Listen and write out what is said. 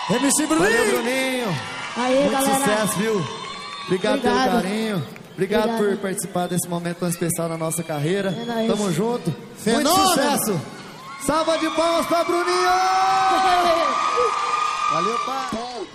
MC Bruninho. Valeu, Bruninho. Aí, muito galera. sucesso, viu? Obrigado pelo carinho. Obrigado por participar desse momento tão especial na nossa carreira. É nóis. Tamo junto. Fenômeno. Muito sucesso. Salva de palmas pra Bruninho. Valeu, pai.